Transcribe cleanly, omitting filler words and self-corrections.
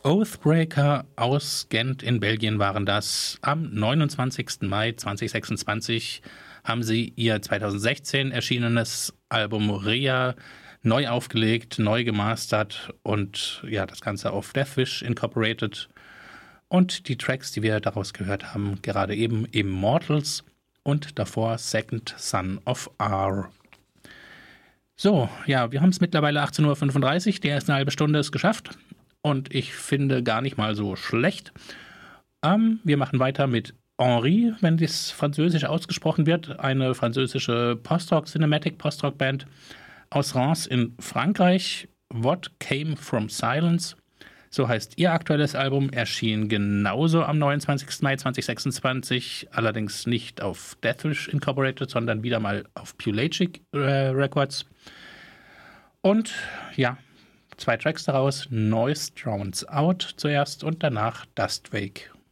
Oathbreaker aus Gent in Belgien waren das. Am 29. Mai 2026 haben sie ihr 2016 erschienenes Album Rea neu aufgelegt, neu gemastert und ja, das Ganze auf Deathwish Incorporated. Und die Tracks, die wir daraus gehört haben, gerade eben Immortals und davor Second Son of R. So, ja, wir haben es mittlerweile 18:35 Uhr, die erste halbe Stunde ist geschafft und ich finde gar nicht mal so schlecht. Wir machen weiter mit Henri, wenn das französisch ausgesprochen wird, eine französische Post-Rock-Cinematic-Post-Rock-Band aus Reims in Frankreich. What Came From Silence, so heißt ihr aktuelles Album, erschien genauso am 29. Mai 2026, allerdings nicht auf Deathwish Incorporated, sondern wieder mal auf Pulagic Records. Und ja, 2 Tracks daraus, Noise Drowns Out zuerst und danach Dustwake.